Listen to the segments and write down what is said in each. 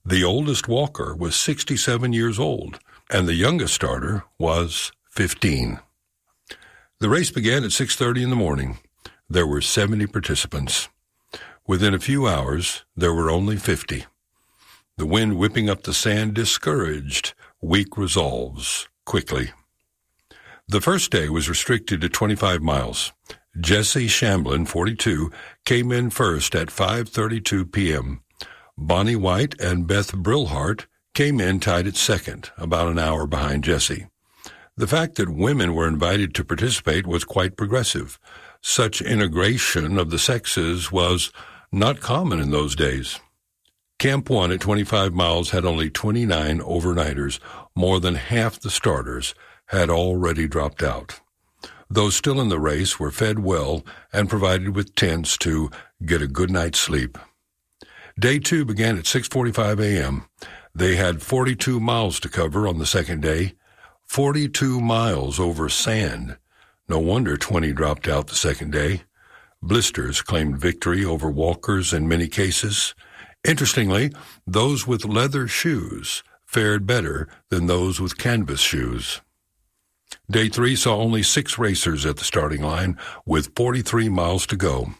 The oldest walker was 67 years old, and the youngest starter was 15. The race began at 6:30 in the morning. There were 70 participants. Within a few hours, there were only 50. The wind whipping up the sand discouraged weak resolves quickly. The first day was restricted to 25 miles. Jesse Shamblin, 42, came in first at 5:32 p.m. Bonnie White and Beth Brillhart came in tied at second, about an hour behind Jesse. The fact that women were invited to participate was quite progressive. Such integration of the sexes was not common in those days. Camp 1 at 25 miles had only 29 overnighters. More than half the starters had already dropped out. Those still in the race were fed well and provided with tents to get a good night's sleep. Day 2 began at 6:45 a.m. They had 42 miles to cover on the second day, 42 miles over sand. No wonder 20 dropped out the second day. Blisters claimed victory over walkers in many cases. Interestingly, those with leather shoes fared better than those with canvas shoes. Day 3 saw only 6 racers at the starting line with 43 miles to go.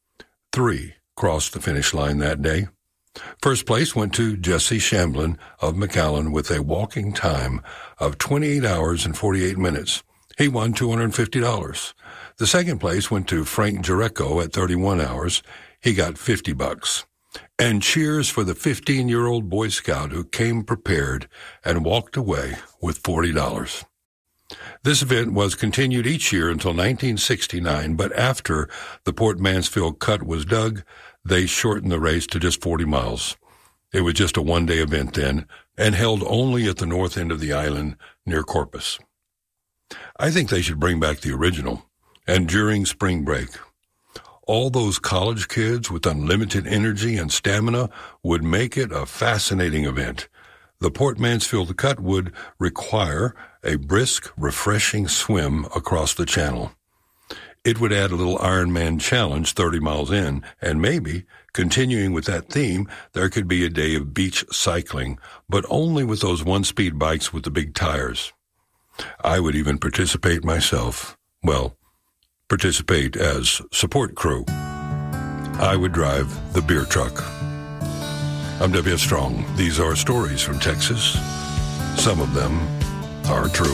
3 crossed the finish line that day. First place went to Jesse Shamblin of McAllen with a walking time of 28 hours and 48 minutes. He won $250. The second place went to Frank Jareco at 31 hours. He got $50. And cheers for the 15-year-old Boy Scout who came prepared and walked away with $40. This event was continued each year until 1969, but after the Port Mansfield Cut was dug, they shortened the race to just 40 miles. It was just a one-day event then, and held only at the north end of the island near Corpus. I think they should bring back the original, and during spring break. All those college kids with unlimited energy and stamina would make it a fascinating event. The Port Mansfield Cut would require a brisk, refreshing swim across the channel. It would add a little Ironman challenge 30 miles in, and maybe, continuing with that theme, there could be a day of beach cycling, but only with those one-speed bikes with the big tires. I would even participate myself. Well, participate as support crew. I would drive the beer truck. I'm W.F. Strong. These are stories from Texas. Some of them are true.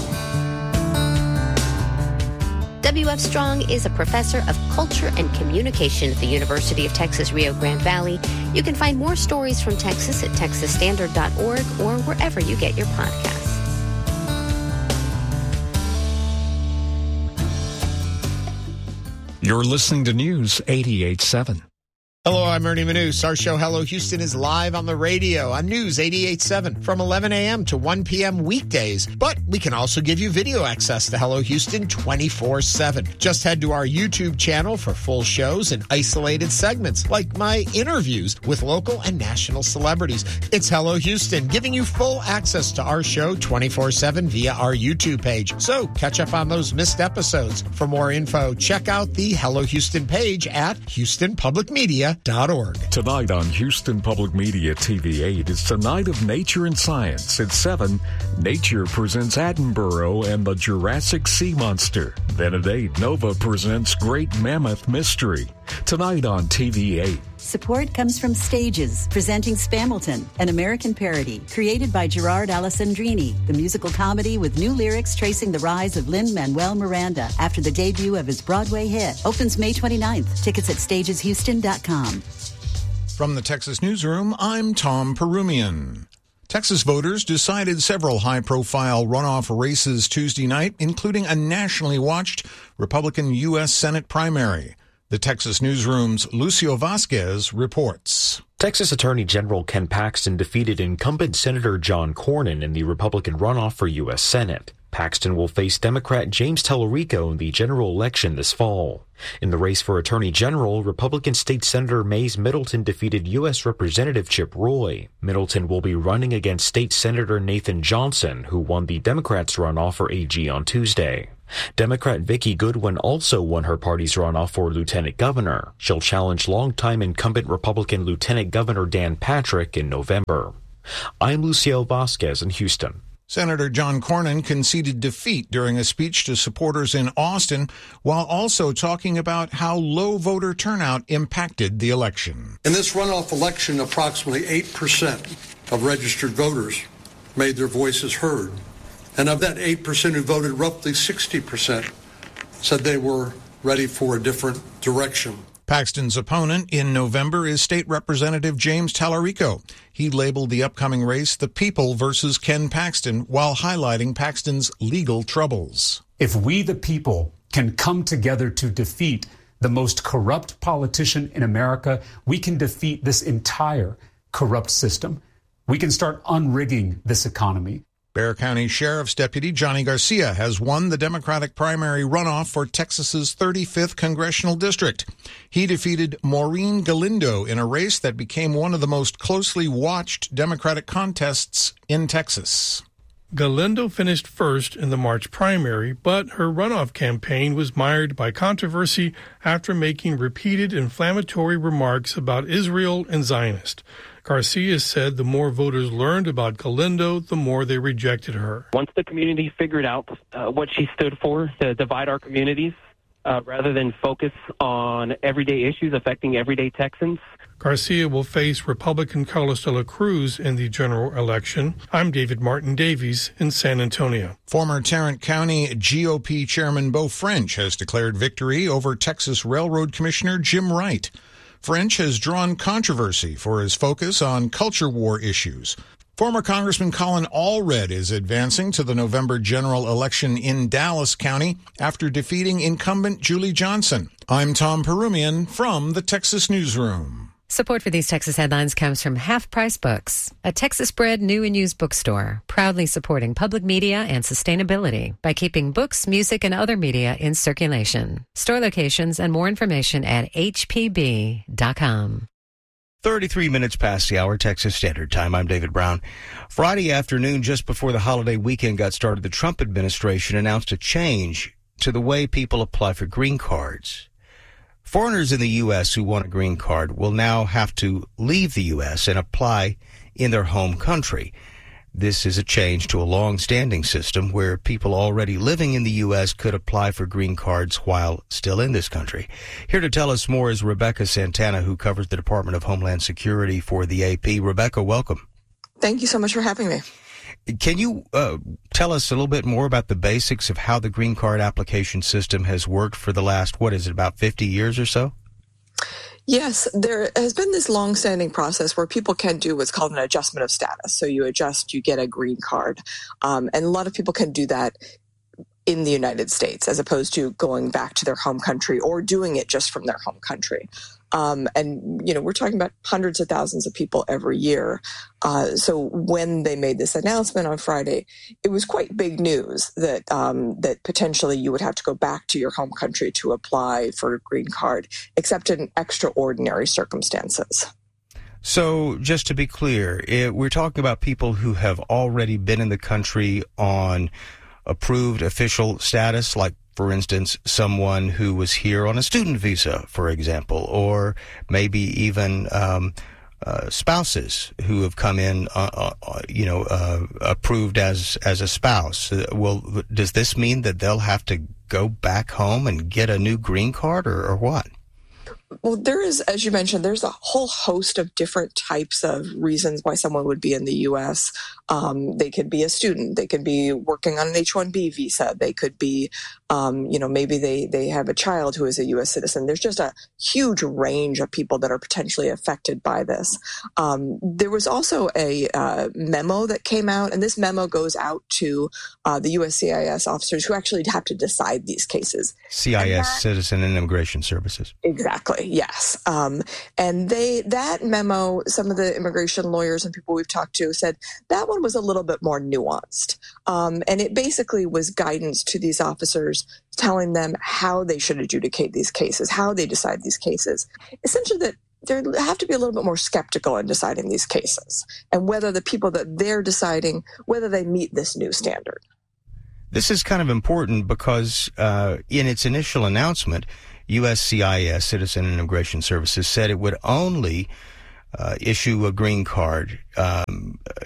W.F. Strong is a professor of culture and communication at the University of Texas Rio Grande Valley. You can find more stories from Texas at texasstandard.org or wherever you get your podcasts. You're listening to News 88.7. Hello, I'm Ernie Manous. Our show, Hello Houston, is live on the radio on News 88.7 from 11 a.m. to 1 p.m. weekdays. But we can also give you video access to Hello Houston 24/7. Just head to our YouTube channel for full shows and isolated segments, like my interviews with local and national celebrities. It's Hello Houston, giving you full access to our show 24/7 via our YouTube page. So catch up on those missed episodes. For more info, check out the Hello Houston page at HoustonPublicMedia.org. Tonight on Houston Public Media TV8, it's the night of nature and science. At 7, Nature presents Attenborough and the Jurassic Sea Monster. Then at 8, Nova presents Great Mammoth Mystery. Tonight on TV8. Support comes from Stages, presenting Spamilton, an American parody, created by Gerard Alessandrini, the musical comedy with new lyrics tracing the rise of Lin-Manuel Miranda after the debut of his Broadway hit. Opens May 29th. Tickets at stageshouston.com. From the Texas Newsroom, I'm Tom Perumian. Texas voters decided several high-profile runoff races Tuesday night, including a nationally watched Republican U.S. Senate primary. The Texas Newsroom's Lucio Vasquez reports. Texas Attorney General Ken Paxton defeated incumbent Senator John Cornyn in the Republican runoff for U.S. Senate. Paxton will face Democrat James Tallarico in the general election this fall. In the race for Attorney General, Republican State Senator Mays Middleton defeated U.S. Representative Chip Roy. Middleton will be running against State Senator Nathan Johnson, who won the Democrats' runoff for AG on Tuesday. Democrat Vicki Goodwin also won her party's runoff for lieutenant governor. She'll challenge longtime incumbent Republican Lieutenant Governor Dan Patrick in November. I'm Luciel Vasquez in Houston. Senator John Cornyn conceded defeat during a speech to supporters in Austin, while also talking about how low voter turnout impacted the election. In this runoff election, approximately 8% of registered voters made their voices heard. And of that 8% who voted, roughly 60% said they were ready for a different direction. Paxton's opponent in November is State Representative James Tallarico. He labeled the upcoming race the People versus Ken Paxton while highlighting Paxton's legal troubles. If we, the people, can come together to defeat the most corrupt politician in America, we can defeat this entire corrupt system. We can start unrigging this economy. Bexar County Sheriff's Deputy Johnny Garcia has won the Democratic primary runoff for Texas's 35th congressional district. He defeated Maureen Galindo in a race that became one of the most closely watched Democratic contests in Texas. Galindo finished first in the March primary, but her runoff campaign was mired by controversy after making repeated inflammatory remarks about Israel and Zionists. Garcia said the more voters learned about Galindo, the more they rejected her. Once the community figured out what she stood for, to divide our communities, rather than focus on everyday issues affecting everyday Texans. Garcia will face Republican Carlos de la Cruz in the general election. I'm David Martin Davies in San Antonio. Former Tarrant County GOP Chairman Beau French has declared victory over Texas Railroad Commissioner Jim Wright. French has drawn controversy for his focus on culture war issues. Former Congressman Colin Allred is advancing to the November general election in Dallas County after defeating incumbent Julie Johnson. I'm Tom Perumian from the Texas Newsroom. Support for these Texas headlines comes from Half Price Books, a Texas-bred new and used bookstore, proudly supporting public media and sustainability by keeping books, music, and other media in circulation. Store locations and more information at hpb.com. 33 minutes past the hour, Texas Standard Time. I'm David Brown. Friday afternoon, just before the holiday weekend got started, the Trump administration announced a change to the way people apply for green cards. Foreigners in the U.S. who want a green card will now have to leave the U.S. and apply in their home country. This is a change to a long-standing system where people already living in the U.S. could apply for green cards while still in this country. Here to tell us more is Rebecca Santana, who covers the Department of Homeland Security for the AP. Rebecca, welcome. Thank you so much for having me. Can you tell us a little bit more about the basics of how the green card application system has worked for the last, about 50 years or so? Yes, there has been this long-standing process where people can do what's called an adjustment of status. So you get a green card. And a lot of people can do that in the United States as opposed to going back to their home country or doing it just from their home country. We're talking about hundreds of thousands of people every year. So when they made this announcement on Friday, it was quite big news that that potentially you would have to go back to your home country to apply for a green card, except in extraordinary circumstances. So just to be clear, we're talking about people who have already been in the country on approved official status, like, for instance, someone who was here on a student visa, for example, or maybe even spouses who have come in, approved as a spouse. Does this mean that they'll have to go back home and get a new green card, or what? Well, there is, as you mentioned, there's a whole host of different types of reasons why someone would be in the U.S. They could be a student. They could be working on an H-1B visa. They could be, maybe they have a child who is a U.S. citizen. There's just a huge range of people that are potentially affected by this. There was also a memo that came out, and this memo goes out to the USCIS officers who actually have to decide these cases. CIS, Citizen and Immigration Services. Exactly. Yes. And that memo, some of the immigration lawyers and people we've talked to said that one was a little bit more nuanced. And it basically was guidance to these officers telling them how they should adjudicate these cases, how they decide these cases. Essentially that they have to be a little bit more skeptical in deciding these cases and whether the people that they're deciding, whether they meet this new standard. This is kind of important because in its initial announcement, USCIS, Citizen and Immigration Services, said it would only issue a green card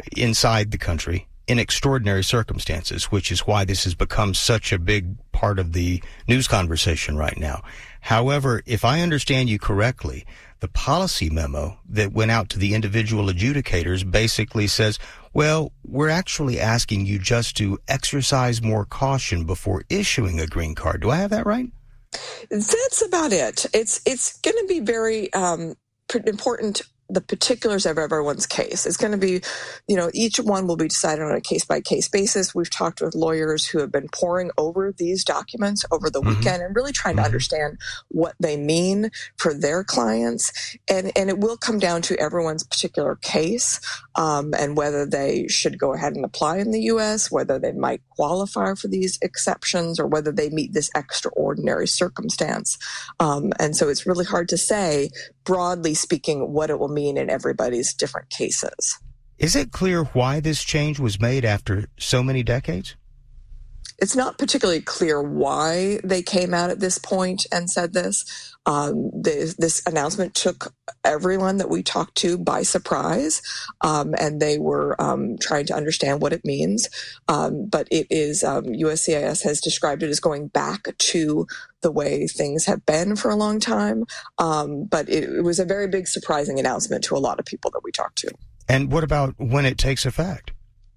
inside the country in extraordinary circumstances, which is why this has become such a big part of the news conversation right now. However, if I understand you correctly, the policy memo that went out to the individual adjudicators basically says, well, we're actually asking you just to exercise more caution before issuing a green card. Do I have that right? That's about it. It's going to be very important, the particulars of everyone's case. It's going to be, each one will be decided on a case-by-case basis. We've talked with lawyers who have been poring over these documents over the weekend and really trying to understand what they mean for their clients. And it will come down to everyone's particular case and whether they should go ahead and apply in the U.S., whether they might qualify for these exceptions, or whether they meet this extraordinary circumstance. And so it's really hard to say, broadly speaking, what it will mean in everybody's different cases. Is it clear why this change was made after so many decades? It's not particularly clear why they came out at this point and said this. This announcement took everyone that we talked to by surprise, and they were trying to understand what it means. But it is, USCIS has described it as going back to the way things have been for a long time. But it was a very big, surprising announcement to a lot of people that we talked to. And what about when it takes effect?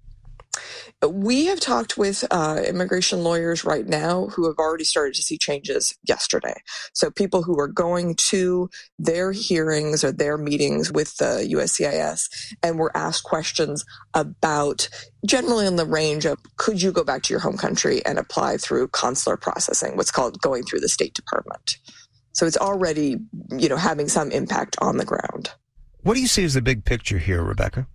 We have talked with immigration lawyers right now who have already started to see changes yesterday. So people who are going to their hearings or their meetings with the USCIS and were asked questions about, generally in the range of, could you go back to your home country and apply through consular processing, what's called going through the State Department. So it's already, having some impact on the ground. What do you see as the big picture here, Rebecca?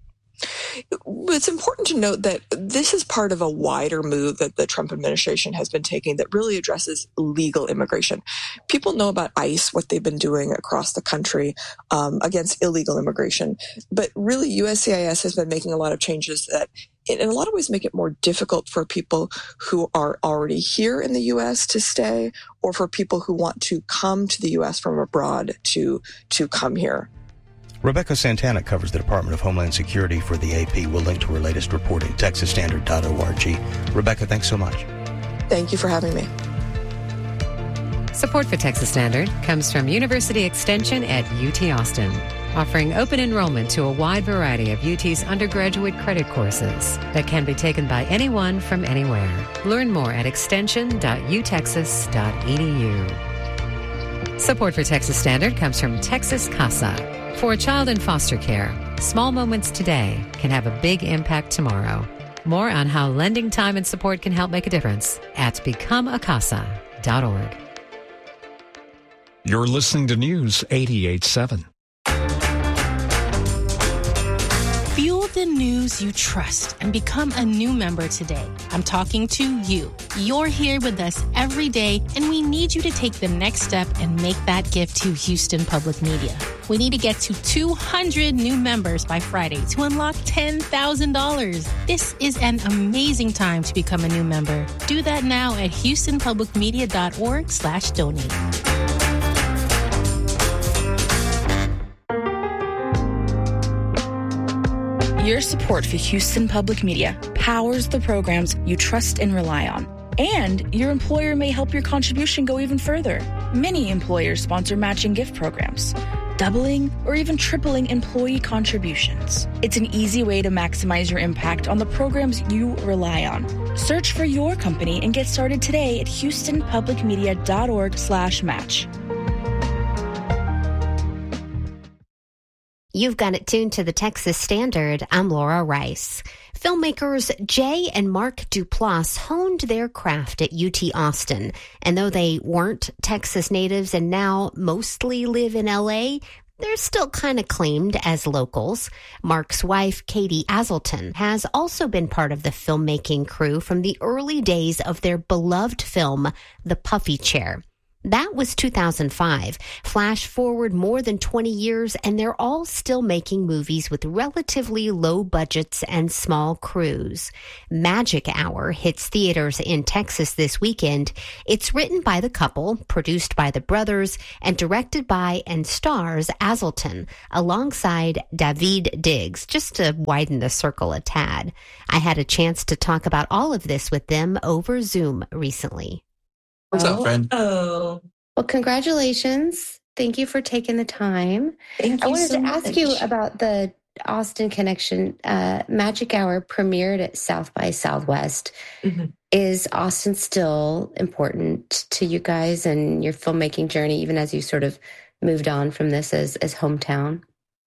It's important to note that this is part of a wider move that the Trump administration has been taking that really addresses legal immigration. People know about ICE, what they've been doing across the country against illegal immigration. But really, USCIS has been making a lot of changes that in a lot of ways make it more difficult for people who are already here in the U.S. to stay, or for people who want to come to the U.S. from abroad to come here. Rebecca Santana covers the Department of Homeland Security for the AP. We'll link to her latest reporting, texasstandard.org. Rebecca, thanks so much. Thank you for having me. Support for Texas Standard comes from University Extension at UT Austin, offering open enrollment to a wide variety of UT's undergraduate credit courses that can be taken by anyone from anywhere. Learn more at extension.utexas.edu. Support for Texas Standard comes from Texas Casa. For a child in foster care, small moments today can have a big impact tomorrow. More on how lending time and support can help make a difference at becomeacasa.org. You're listening to News 88.7. Fuel the news you trust and become a new member today. I'm talking to you. You're here with us every day, and we need you to take the next step and make that gift to Houston Public Media. We need to get to 200 new members by Friday to unlock $10,000. This is an amazing time to become a new member. Do that now at houstonpublicmedia.org/donate. Your support for Houston Public Media powers the programs you trust and rely on. And your employer may help your contribution go even further. Many employers sponsor matching gift programs, doubling or even tripling employee contributions. It's an easy way to maximize your impact on the programs you rely on. Search for your company and get started today at houstonpublicmedia.org/match. You've got it tuned to the Texas Standard. I'm Laura Rice. Filmmakers Jay and Mark Duplass honed their craft at UT Austin. And though they weren't Texas natives and now mostly live in LA, they're still kind of claimed as locals. Mark's wife, Katie Aselton, has also been part of the filmmaking crew from the early days of their beloved film, The Puffy Chair. That was 2005. Flash forward more than 20 years, and they're all still making movies with relatively low budgets and small crews. Magic Hour hits theaters in Texas this weekend. It's written by the couple, produced by the brothers, and directed by and stars Azzelton, alongside Daveed Diggs, just to widen the circle a tad. I had a chance to talk about all of this with them over Zoom recently. What's up, friend? Oh, well, congratulations. Thank you for taking the time. Thank you. I wanted to ask you about the Austin connection. Magic Hour premiered at South by Southwest. Mm-hmm. Is Austin still important to you guys and your filmmaking journey, even as you sort of moved on from this as hometown?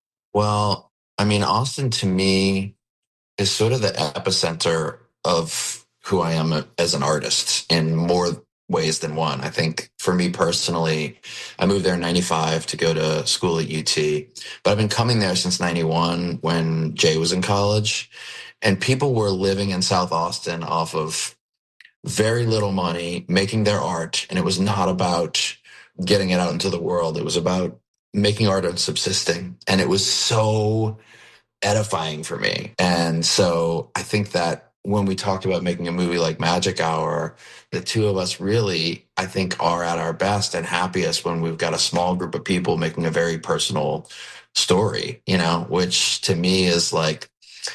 Well, I mean, Austin to me is sort of the epicenter of who I am as an artist in more ways than one. I think for me personally, I moved there in 95 to go to school at UT, but I've been coming there since 91 when Jay was in college, and people were living in South Austin off of very little money, making their art. And it was not about getting it out into the world. It was about making art and subsisting. And it was so edifying for me. And so I think that when we talked about making a movie like Magic Hour, the two of us really, I think, are at our best and happiest when we've got a small group of people making a very personal story, you know, which to me is like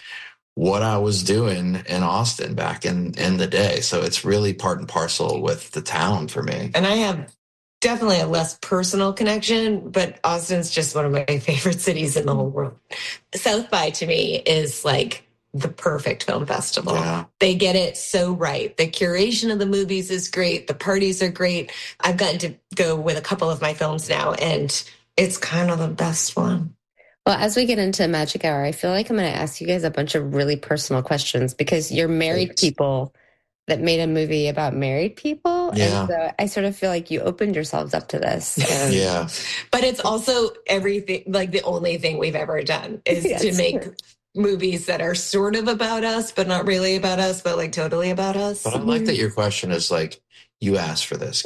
what I was doing in Austin back in the day. So it's really part and parcel with the town for me. And I have definitely a less personal connection, but Austin's just one of my favorite cities in the whole world. South by to me is like the perfect film festival. Yeah. They get it so right. The curation of the movies is great. The parties are great. I've gotten to go with a couple of my films now, and it's kind of the best one. Well, as we get into Magic Hour, I feel like I'm going to ask you guys a bunch of really personal questions because you're married people that made a movie about married people. Yeah. And so I sort of feel like you opened yourselves up to this. Yeah. But it's also everything, like the only thing we've ever done is to make movies that are sort of about us, but not really about us, but like totally about us. But I like that your question is like, you asked for this.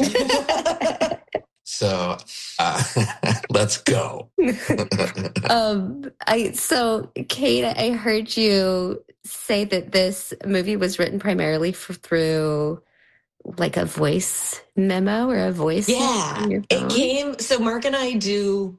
So let's go. So Kate, I heard you say that this movie was written primarily through like a voice memo or a voice. Yeah, it came. So Mark and I do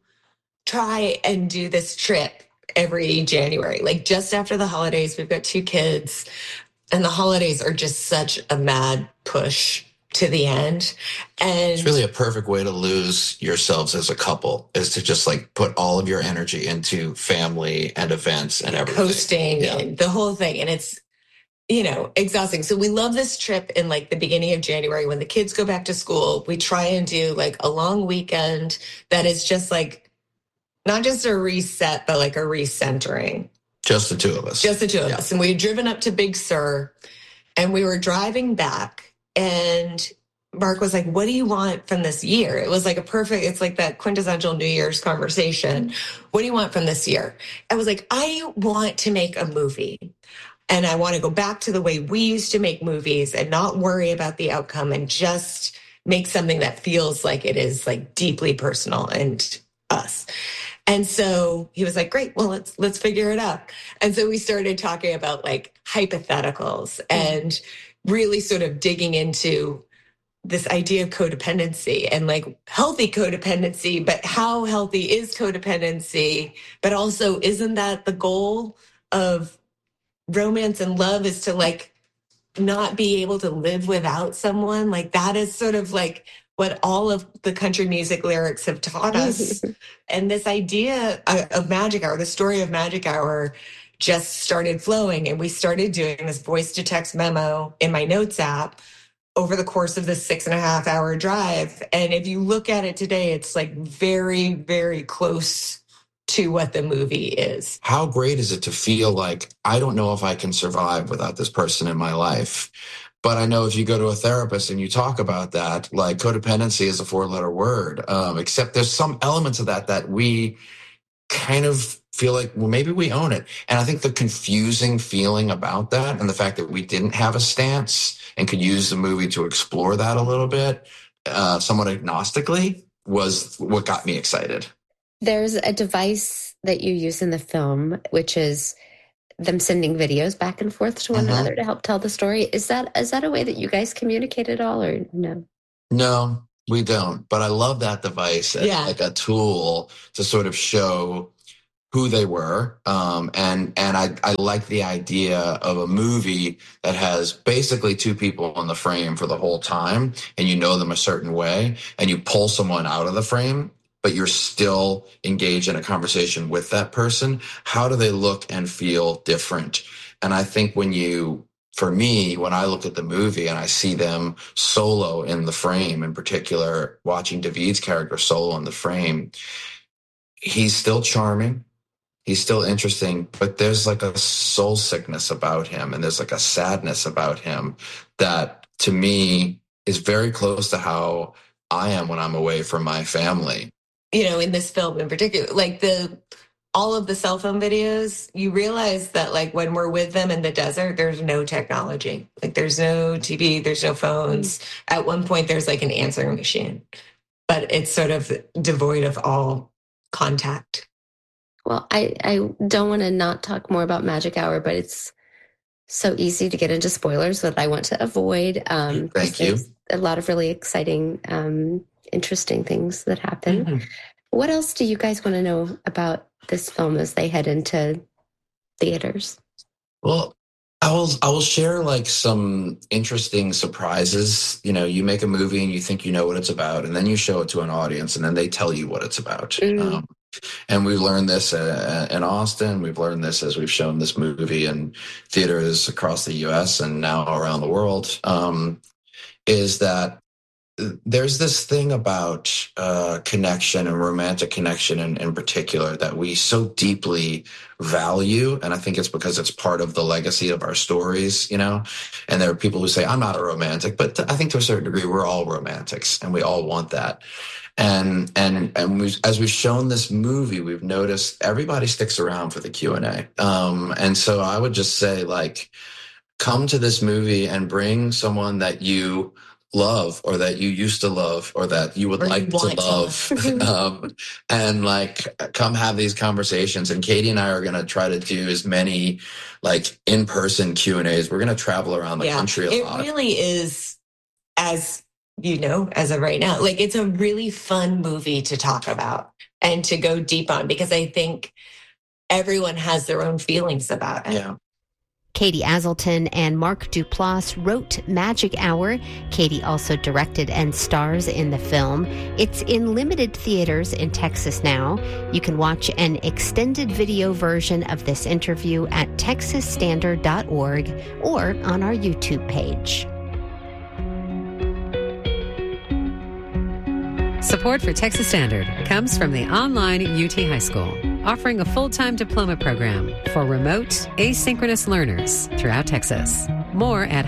try and do this trip every January, like just after the holidays. We've got 2 kids, and the holidays are just such a mad push to the end. And it's really a perfect way to lose yourselves as a couple, is to just like put all of your energy into family and events and everything. Hosting and the whole thing. And it's, you know, exhausting. So we love this trip in like the beginning of January when the kids go back to school. We try and do like a long weekend that is just like, not just a reset, but like a recentering. Just the two of us. Just the two of us. And we had driven up to Big Sur, and we were driving back, and Mark was like, what do you want from this year? It was like it's like that quintessential New Year's conversation. What do you want from this year? I was like, I want to make a movie, and I want to go back to the way we used to make movies and not worry about the outcome and just make something that feels like it is like deeply personal and us. And so he was like, great, well, let's figure it out. And so we started talking about like hypotheticals and really sort of digging into this idea of codependency and like healthy codependency, but how healthy is codependency? But also, isn't that the goal of romance and love, is to like not be able to live without someone? Like that is sort of like what all of the country music lyrics have taught us. And this idea of Magic Hour, the story of Magic Hour, just started flowing. And we started doing this voice to text memo in my notes app over the course of this 6.5 hour drive. And if you look at it today, it's like very, very close to what the movie is. How great is it to feel like, I don't know if I can survive without this person in my life? But I know if you go to a therapist and you talk about that, like codependency is a 4-letter word, except there's some elements of that we kind of feel like, well, maybe we own it. And I think the confusing feeling about that and the fact that we didn't have a stance and could use the movie to explore that a little bit somewhat agnostically was what got me excited. There's a device that you use in the film, which is them sending videos back and forth to one another to help tell the story. Is that a way that you guys communicate at all, or no? No, we don't. But I love that device as like a tool to sort of show who they were. And I like the idea of a movie that has basically two people in the frame for the whole time, and you know them a certain way, and you pull someone out of the frame, but you're still engaged in a conversation with that person. How do they look and feel different? And I think for me, when I look at the movie and I see them solo in the frame, in particular, watching David's character solo in the frame, he's still charming. He's still interesting, but there's like a soul sickness about him, and there's like a sadness about him that, to me, is very close to how I am when I'm away from my family. You know, in this film in particular, like all of the cell phone videos, you realize that like when we're with them in the desert, there's no technology. Like there's no TV, there's no phones. At one point, there's like an answering machine, but it's sort of devoid of all contact. Well, I don't want to not talk more about Magic Hour, but it's so easy to get into spoilers that I want to avoid. Thank you. A lot of really exciting, interesting things that happen. Mm-hmm. What else do you guys want to know about this film as they head into theaters? Well, I will share like some interesting surprises. You know, you make a movie and you think you know what it's about, and then you show it to an audience, and then they tell you what it's about. Mm-hmm. And we've learned this in Austin. We've learned this as we've shown this movie in theaters across the U.S. and now around the world, is that there's this thing about connection and romantic connection in particular that we so deeply value. And I think it's because it's part of the legacy of our stories, you know. And there are people who say, I'm not a romantic, but I think to a certain degree, we're all romantics and we all want that. And as we've shown this movie, we've noticed everybody sticks around for the Q&A. And so I would just say, like, come to this movie and bring someone that you love or that you used to love or that you would like to love. And like, come have these conversations. And Katie and I are going to try to do as many like in-person Q&As. We're going to travel around the country a lot. It really is, as you know, as of right now, like it's a really fun movie to talk about and to go deep on, because I think everyone has their own feelings about it. Yeah. Katie Aselton and Mark Duplass wrote Magic Hour. Katie also directed and stars in the film. It's in limited theaters in Texas now. You can watch an extended video version of this interview at texasstandard.org or on our YouTube page. Support for Texas Standard comes from the online UT High School, offering a full-time diploma program for remote, asynchronous learners throughout Texas. More at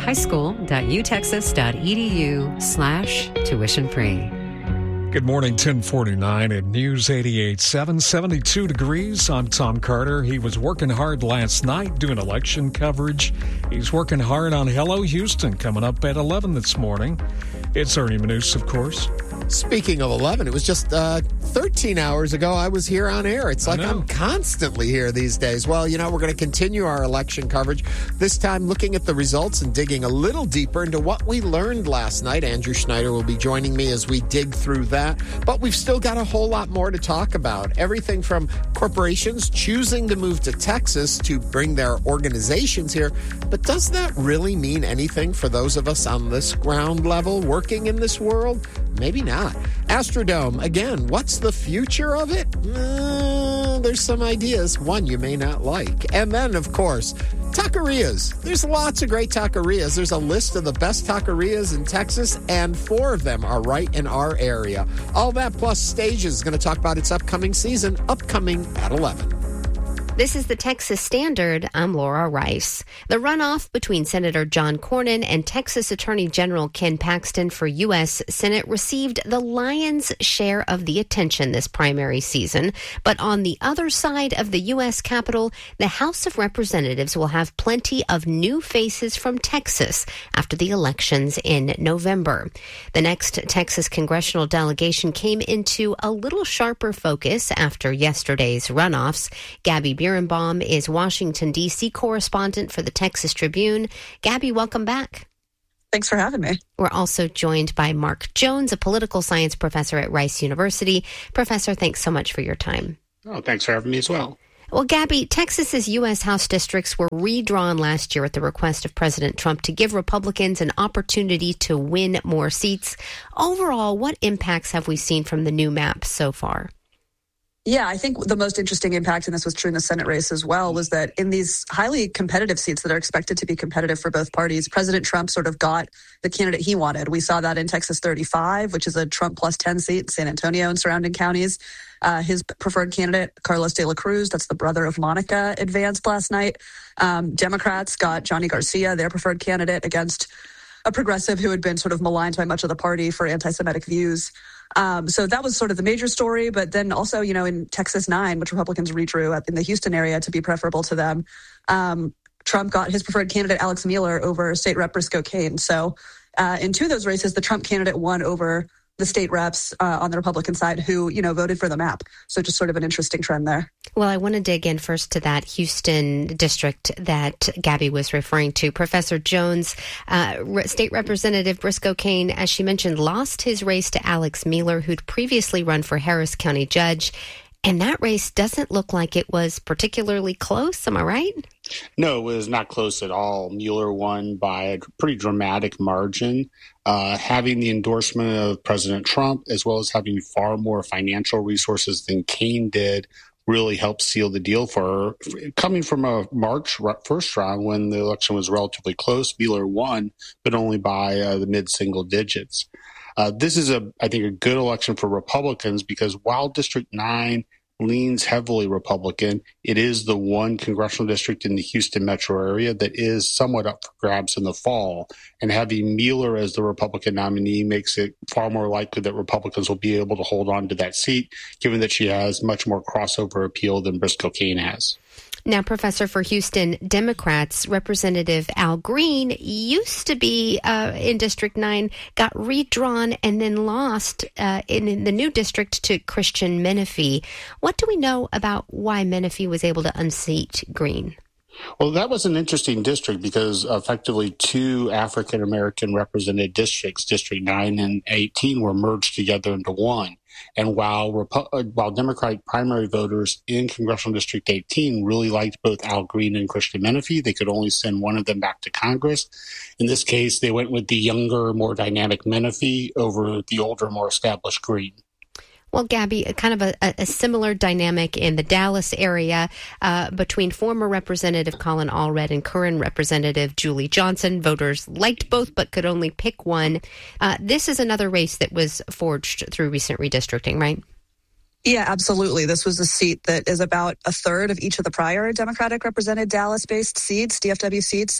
highschool.utexas.edu/tuition-free. Good morning, 1049 at News 88.7, 72 degrees. I'm Tom Carter. He was working hard last night doing election coverage. He's working hard on Hello Houston coming up at 11 this morning. It's Ernie Manus, of course. Speaking of 11, it was just 13 hours ago I was here on air. It's like I'm constantly here these days. Well, you know, we're going to continue our election coverage, this time looking at the results and digging a little deeper into what we learned last night. Andrew Schneider will be joining me as we dig through that. But we've still got a whole lot more to talk about. Everything from corporations choosing to move to Texas to bring their organizations here. But does that really mean anything for those of us on this ground level working in this world? Maybe not. Astrodome, again, what's the future of it? There's some ideas, one you may not like. And then, of course, taquerias. There's lots of great taquerias. There's a list of the best taquerias in Texas, and 4 of them are right in our area. All that plus Stages is going to talk about its upcoming season, upcoming at 11. This is the Texas Standard. I'm Laura Rice. The runoff between Senator John Cornyn and Texas Attorney General Ken Paxton for U.S. Senate received the lion's share of the attention this primary season. But on the other side of the U.S. Capitol, the House of Representatives will have plenty of new faces from Texas after the elections in November. The next Texas congressional delegation came into a little sharper focus after yesterday's runoffs. Gabby Birnbaum is Washington, D.C. correspondent for the Texas Tribune. Gabby, welcome back. Thanks for having me. We're also joined by Mark Jones, a political science professor at Rice University. Professor, thanks so much for your time. Oh, thanks for having me as well. Well, Gabby, Texas's U.S. House districts were redrawn last year at the request of President Trump to give Republicans an opportunity to win more seats. Overall, what impacts have we seen from the new map so far? Yeah, I think the most interesting impact, and this was true in the Senate race as well, was that in these highly competitive seats that are expected to be competitive for both parties, President Trump sort of got the candidate he wanted. We saw that in Texas 35, which is a Trump plus 10 seat in San Antonio and surrounding counties. His preferred candidate, Carlos de la Cruz, that's the brother of Monica, advanced last night. Democrats got Johnny Garcia, their preferred candidate, against a progressive who had been sort of maligned by much of the party for anti-Semitic views. So that was sort of the major story. But then also, you know, in Texas 9, which Republicans redrew in the Houston area to be preferable to them, Trump got his preferred candidate, Alex Mueller, over State Rep Briscoe Cain. So in two of those races, the Trump candidate won over the state reps on the Republican side who, you know, voted for the map. So just sort of an interesting trend there. Well, I want to dig in first to that Houston district that Gabby was referring to. Professor Jones, State Representative Briscoe Cain, as she mentioned, lost his race to Alex Mueller, who'd previously run for Harris County judge. And that race doesn't look like it was particularly close. Am I right? No, it was not close at all. Mueller won by a pretty dramatic margin. Having the endorsement of President Trump, as well as having far more financial resources than Cain did, really helped seal the deal for her. Coming from a March first round when the election was relatively close, Mueller won, but only by the mid-single digits. This is, I think, a good election for Republicans because while District 9 leans heavily Republican, it is the one congressional district in the Houston metro area that is somewhat up for grabs in the fall. And having Mueller as the Republican nominee makes it far more likely that Republicans will be able to hold on to that seat, given that she has much more crossover appeal than Briscoe Cain has. Now, Professor, for Houston Democrats, Representative Al Green used to be in District 9, got redrawn and then lost in the new district to Christian Menifee. What do we know about why Menifee was able to unseat Green? Well, that was an interesting district because effectively two African-American represented districts, District 9 and 18, were merged together into one. And while Democratic primary voters in Congressional District 18 really liked both Al Green and Christian Menifee, they could only send one of them back to Congress. In this case, they went with the younger, more dynamic Menifee over the older, more established Green. Well, Gabby, kind of a similar dynamic in the Dallas area between former Representative Colin Allred and current Representative Julie Johnson. Voters liked both but could only pick one. This is another race that was forged through recent redistricting, right? Yeah, absolutely. This was a seat that is about a third of each of the prior Democratic represented Dallas-based seats, DFW seats.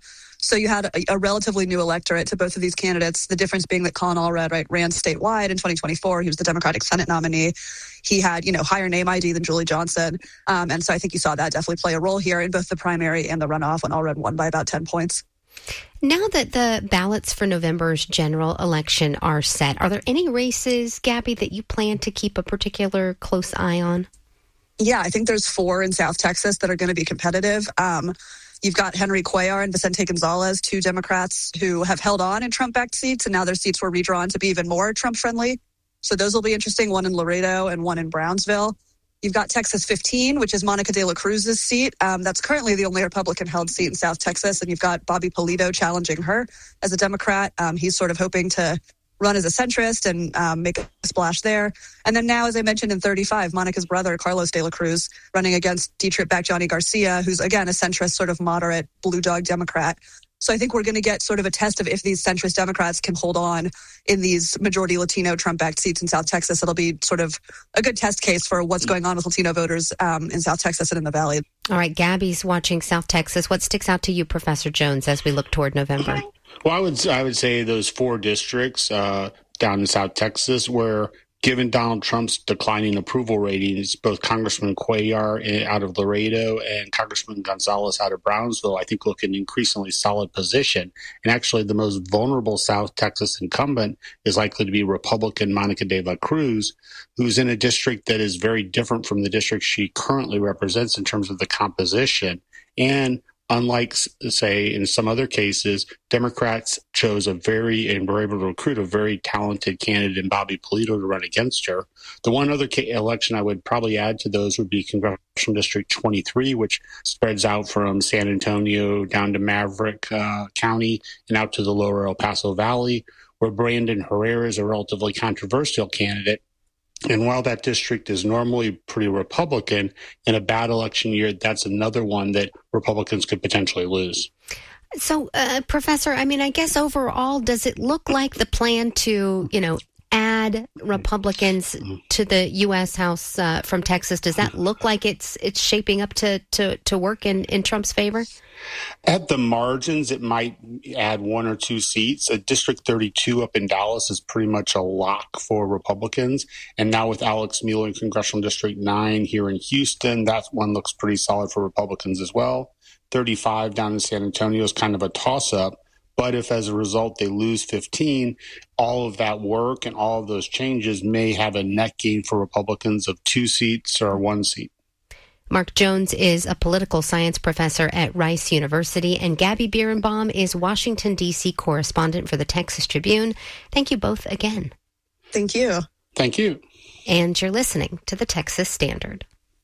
So you had a relatively new electorate to both of these candidates, the difference being that Colin Allred ran statewide in 2024. He was the Democratic Senate nominee. He had, higher name ID than Julie Johnson. And so I think you saw that definitely play a role here in both the primary and the runoff when Allred won by about 10 points. Now that the ballots for November's general election are set, are there any races, Gabby, that you plan to keep a particular close eye on? Yeah, I think there's 4 in South Texas that are going to be competitive. You've got Henry Cuellar and Vicente Gonzalez, 2 Democrats who have held on in Trump-backed seats, and now their seats were redrawn to be even more Trump-friendly. So those will be interesting, one in Laredo and one in Brownsville. You've got Texas 15, which is Monica de la Cruz's seat. That's currently the only Republican-held seat in South Texas, and you've got Bobby Polito challenging her as a Democrat. He's sort of hoping to run as a centrist and make a splash there. And then now, as I mentioned, in 35, Monica's brother, Carlos de la Cruz, running against Dietrich-backed Johnny Garcia, who's, again, a centrist, sort of moderate blue dog Democrat. So I think we're going to get sort of a test of if these centrist Democrats can hold on in these majority Latino Trump-backed seats in South Texas. It'll be sort of a good test case for what's going on with Latino voters in South Texas and in the Valley. All right, Gabby's watching South Texas. What sticks out to you, Professor Jones, as we look toward November? Well, I would say those 4 districts down in South Texas where, given Donald Trump's declining approval ratings, both Congressman Cuellar out of Laredo and Congressman Gonzalez out of Brownsville, I think, look in an increasingly solid position. And actually, the most vulnerable South Texas incumbent is likely to be Republican Monica de la Cruz, who's in a district that is very different from the district she currently represents in terms of the composition. And unlike, say, in some other cases, Democrats chose and were able to recruit a very talented candidate in Bobby Polito to run against her. The one other election I would probably add to those would be Congressional District 23, which spreads out from San Antonio down to Maverick County and out to the lower El Paso Valley, where Brandon Herrera is a relatively controversial candidate. And while that district is normally pretty Republican, in a bad election year, that's another one that Republicans could potentially lose. So, Professor, I mean, I guess overall, does it look like the plan to, add Republicans to the U.S. House from Texas? Does that look like it's shaping up to work in Trump's favor? At the margins, it might add 1 or 2 seats. District 32 up in Dallas is pretty much a lock for Republicans. And now with Alex Mueller in Congressional District 9 here in Houston, that one looks pretty solid for Republicans as well. 35 down in San Antonio is kind of a toss-up. But if as a result they lose 15, all of that work and all of those changes may have a net gain for Republicans of 2 seats or 1 seat. Mark Jones is a political science professor at Rice University, and Gabby Birnbaum is Washington, D.C. correspondent for the Texas Tribune. Thank you both again. Thank you. Thank you. And you're listening to the Texas Standard.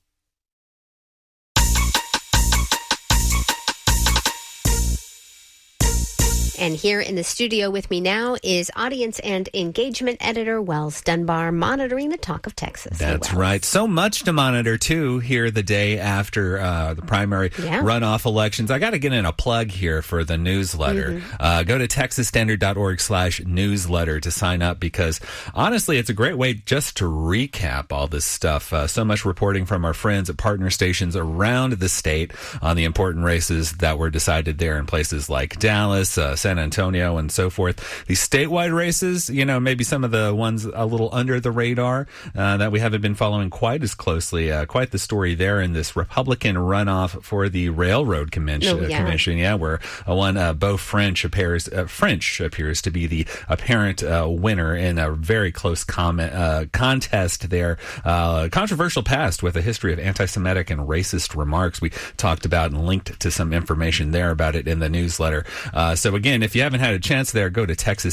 And here in the studio with me now is audience and engagement editor Wells Dunbar, monitoring the talk of Texas. That's right. So much to monitor, too, here the day after the primary runoff elections. I got to get in a plug here for the newsletter. Go to texasstandard.org/newsletter to sign up, because honestly, it's a great way just to recap all this stuff. So much reporting from our friends at partner stations around the state on the important races that were decided there in places like Dallas, San Antonio, and so forth. These statewide races, maybe some of the ones a little under the radar that we haven't been following quite as closely. Quite the story there in this Republican runoff for the Railroad Commission, where one Beau French appears to be the apparent winner in a very close contest there. Controversial past with a history of anti-Semitic and racist remarks. We talked about and linked to some information there about it in the newsletter. So again, if you haven't had a chance there, go to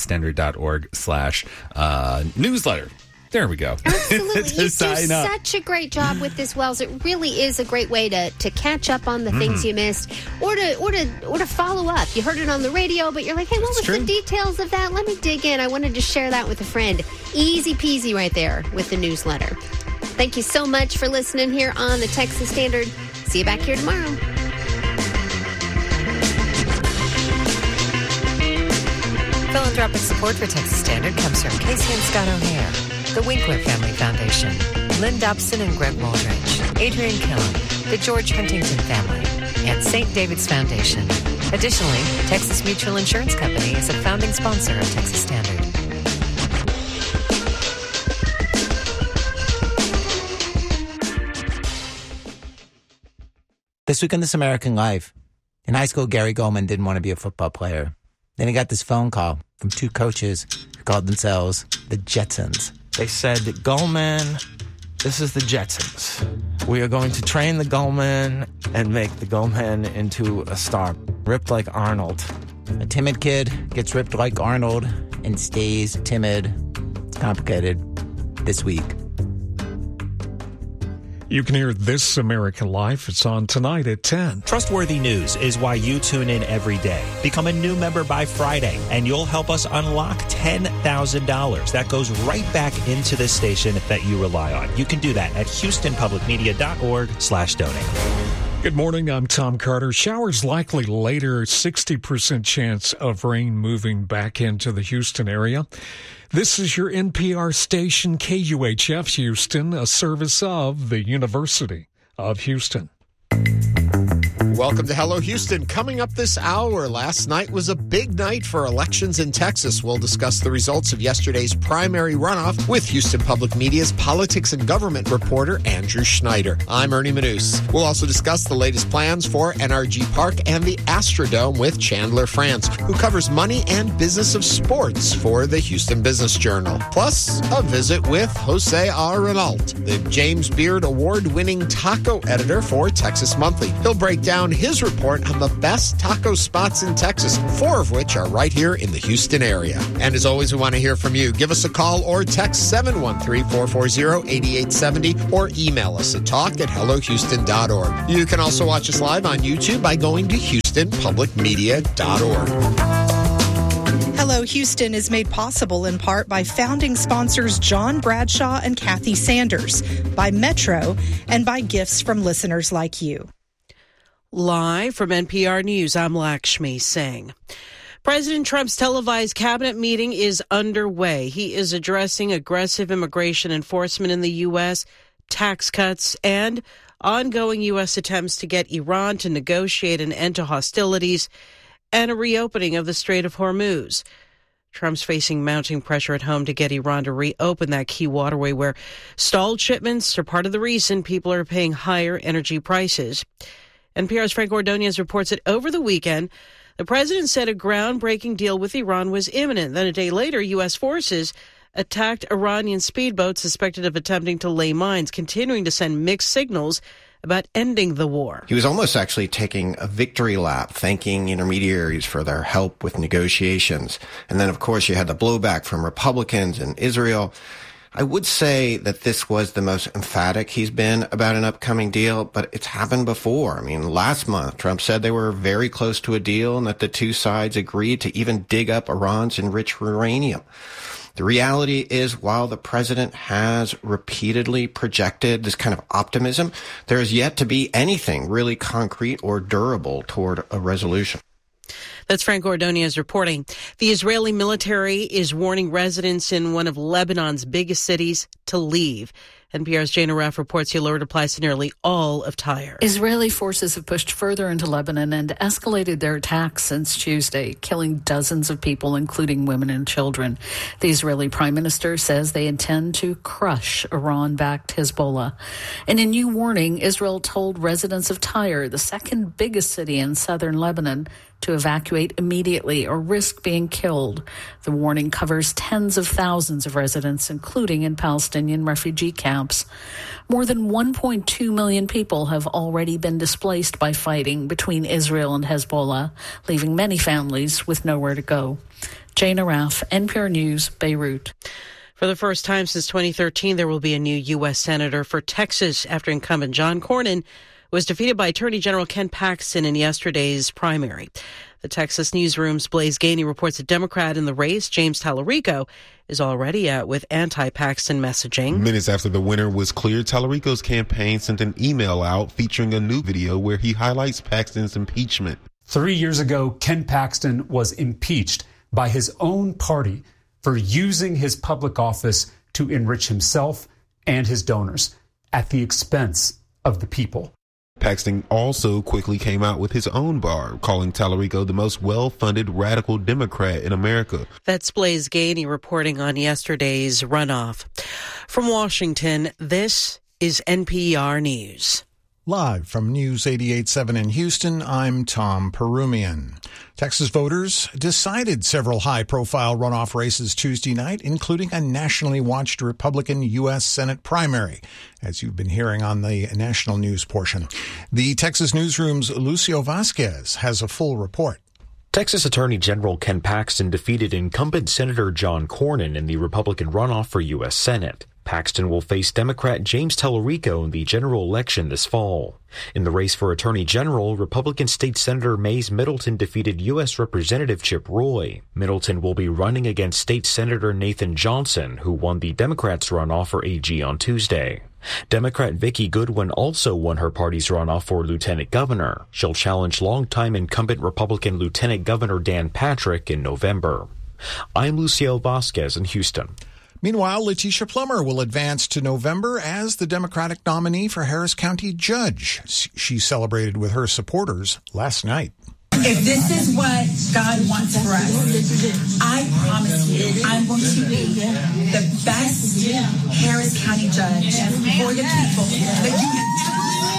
texasstandard.org/newsletter. There we go. Absolutely. You do such a great job with this, Wells. It really is a great way to catch up on the things you missed, or to follow up. You heard it on the radio, but you're like, hey, what was the details of that? Let me dig in. I wanted to share that with a friend. Easy peasy right there with the newsletter. Thank you so much for listening here on the Texas Standard. See you back here tomorrow. Philanthropic support for Texas Standard comes from Casey and Scott O'Hare, the Winkler Family Foundation, Lynn Dobson and Greg Waldridge, Adrian Killam, the George Huntington Family, and St. David's Foundation. Additionally, Texas Mutual Insurance Company is a founding sponsor of Texas Standard. This week on This American Life, in high school, Gary Goldman didn't want to be a football player. Then he got this phone call from 2 coaches who called themselves the Jetsons. They said, Goldman, this is the Jetsons. We are going to train the Goldman and make the Goldman into a star, ripped like Arnold. A timid kid gets ripped like Arnold and stays timid. It's complicated. This week. You can hear This American Life. It's on tonight at 10. Trustworthy news is why you tune in every day. Become a new member by Friday, and you'll help us unlock $10,000. That goes right back into this station that you rely on. You can do that at HoustonPublicMedia.org/donate. Good morning. I'm Tom Carter. Showers likely later, 60% chance of rain moving back into the Houston area. This is your NPR station, KUHF Houston, a service of the University of Houston. Welcome to Hello Houston. Coming up this hour, last night was a big night for elections in Texas. We'll discuss the results of yesterday's primary runoff with Houston Public Media's politics and government reporter, Andrew Schneider. I'm Ernie Manous. We'll also discuss the latest plans for NRG Park and the Astrodome with Chandler France, who covers money and business of sports for the Houston Business Journal. Plus, a visit with Jose Arenalt, the James Beard Award-winning taco editor for Texas Monthly. He'll break down his report on the best taco spots in Texas, 4 of which are right here in the Houston area. And as always, we want to hear from you. Give us a call or text 713-440-8870 or email us at talk@hellohouston.org. You can also watch us live on YouTube by going to houstonpublicmedia.org. Hello Houston is made possible in part by founding sponsors John Bradshaw and Kathy Sanders, by Metro, and by gifts from listeners like you. Live from NPR News, I'm Lakshmi Singh. President Trump's televised cabinet meeting is underway. He is addressing aggressive immigration enforcement in the U.S., tax cuts, and ongoing U.S. attempts to get Iran to negotiate an end to hostilities and a reopening of the Strait of Hormuz. Trump's facing mounting pressure at home to get Iran to reopen that key waterway where stalled shipments are part of the reason people are paying higher energy prices. NPR's Frank Ordonez reports that over the weekend, the president said a groundbreaking deal with Iran was imminent. Then a day later, U.S. forces attacked Iranian speedboats suspected of attempting to lay mines, continuing to send mixed signals about ending the war. He was almost actually taking a victory lap, thanking intermediaries for their help with negotiations. And then, of course, you had the blowback from Republicans in Israel. I would say that this was the most emphatic he's been about an upcoming deal, but it's happened before. I mean, last month, Trump said they were very close to a deal and that the two sides agreed to even dig up Iran's enriched uranium. The reality is, while the president has repeatedly projected this kind of optimism, there is yet to be anything really concrete or durable toward a resolution. That's Frank Ordonez reporting. The Israeli military is warning residents in one of Lebanon's biggest cities to leave. NPR's Jana Raff reports the alert applies to nearly all of Tyre. Israeli forces have pushed further into Lebanon and escalated their attacks since Tuesday, killing dozens of people, including women and children. The Israeli prime minister says they intend to crush Iran-backed Hezbollah. In a new warning, Israel told residents of Tyre, the second biggest city in southern Lebanon, to evacuate immediately or risk being killed. The warning covers tens of thousands of residents, including in Palestinian refugee camps. More than 1.2 million people have already been displaced by fighting between Israel and Hezbollah, leaving many families with nowhere to go. Jana Raff, NPR News, Beirut. For the first time since 2013, there will be a new U.S. Senator for Texas after incumbent John Cornyn was defeated by Attorney General Ken Paxton in yesterday's primary. The Texas Newsroom's Blaise Gainey reports a Democrat in the race, James Tallarico, is already out with anti-Paxton messaging. Minutes after the winner was cleared, Tallarico's campaign sent an email out featuring a new video where he highlights Paxton's impeachment. 3 years ago, Ken Paxton was impeached by his own party for using his public office to enrich himself and his donors at the expense of the people. Paxton also quickly came out with his own bar, calling Tallarico the most well-funded radical Democrat in America. That's Blaise Gainey reporting on yesterday's runoff. From Washington, this is NPR News. Live from News 88.7 in Houston, I'm Tom Perumian. Texas voters decided several high-profile runoff races Tuesday night, including a nationally watched Republican U.S. Senate primary, as you've been hearing on the national news portion. The Texas Newsroom's Lucio Vasquez has a full report. Texas Attorney General Ken Paxton defeated incumbent Senator John Cornyn in the Republican runoff for U.S. Senate. Paxton will face Democrat James Tallarico in the general election this fall. In the race for Attorney General, Republican State Senator Mays Middleton defeated U.S. Representative Chip Roy. Middleton will be running against State Senator Nathan Johnson, who won the Democrats' runoff for AG on Tuesday. Democrat Vicki Goodwin also won her party's runoff for Lieutenant Governor. She'll challenge longtime incumbent Republican Lieutenant Governor Dan Patrick in November. I'm Luciel Vasquez in Houston. Meanwhile, Letitia Plummer will advance to November as the Democratic nominee for Harris County Judge. She celebrated with her supporters last night. If this is what God wants for us, I promise you, I'm going to be the best Harris County Judge for the people that you have.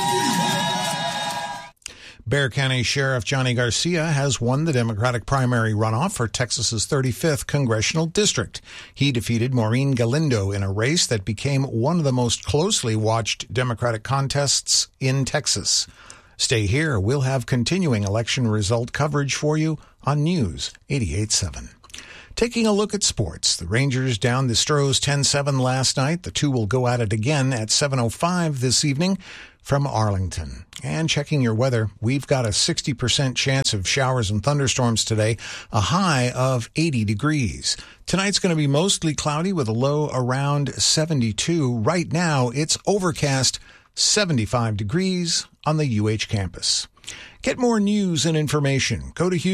Bexar County Sheriff Johnny Garcia has won the Democratic primary runoff for Texas's 35th congressional district. He defeated Maureen Galindo in a race that became one of the most closely watched Democratic contests in Texas. Stay here. We'll have continuing election result coverage for you on News 88.7. Taking a look at sports, the Rangers downed the Stros 10-7 last night. The two will go at it again at 7:05 this evening from Arlington. And checking your weather, we've got a 60% chance of showers and thunderstorms today, a high of 80 degrees. Tonight's going to be mostly cloudy with a low around 72. Right now, it's overcast, 75 degrees on the UH campus. Get more news and information. Go to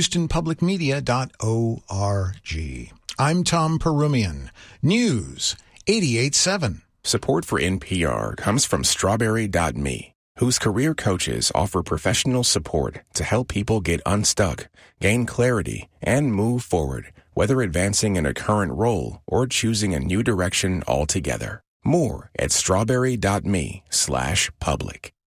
HoustonPublicMedia.org. I'm Tom Perumian. News 88.7. Support for NPR comes from Strawberry.me, whose career coaches offer professional support to help people get unstuck, gain clarity, and move forward, whether advancing in a current role or choosing a new direction altogether. More at Strawberry.me/public.